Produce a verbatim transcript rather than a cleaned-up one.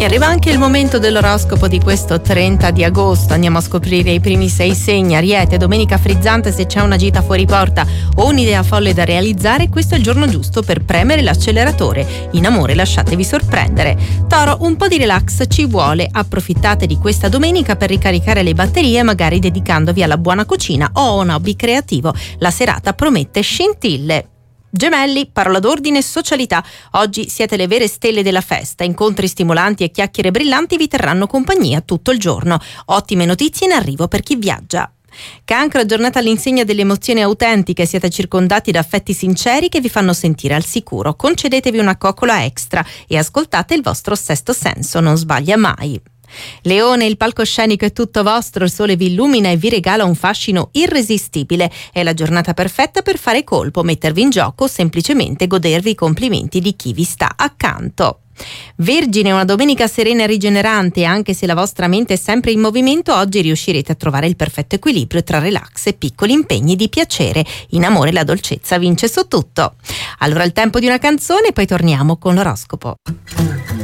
E arriva anche il momento dell'oroscopo di questo trenta di agosto. Andiamo a scoprire i primi sei segni. Ariete, domenica frizzante se c'è una gita fuori porta o un'idea folle da realizzare, questo è il giorno giusto per premere l'acceleratore. In amore lasciatevi sorprendere. Toro, un po' di relax ci vuole. Approfittate di questa domenica per ricaricare le batterie, magari dedicandovi alla buona cucina o a un hobby creativo. La serata promette scintille. Gemelli, parola d'ordine e socialità. Oggi siete le vere stelle della festa. Incontri stimolanti e chiacchiere brillanti vi terranno compagnia tutto il giorno. Ottime notizie in arrivo per chi viaggia. Cancro, giornata all'insegna delle emozioni autentiche. Siete circondati da affetti sinceri che vi fanno sentire al sicuro. Concedetevi una coccola extra e ascoltate il vostro sesto senso, non sbaglia mai. Leone, il palcoscenico è tutto vostro, il sole vi illumina e vi regala un fascino irresistibile. È la giornata perfetta per fare colpo, mettervi in gioco o semplicemente godervi i complimenti di chi vi sta accanto. Vergine, una domenica serena e rigenerante. Anche se la vostra mente è sempre in movimento, oggi riuscirete a trovare il perfetto equilibrio tra relax e piccoli impegni di piacere. In amore la dolcezza vince su tutto. Allora il tempo di una canzone e poi torniamo con l'oroscopo.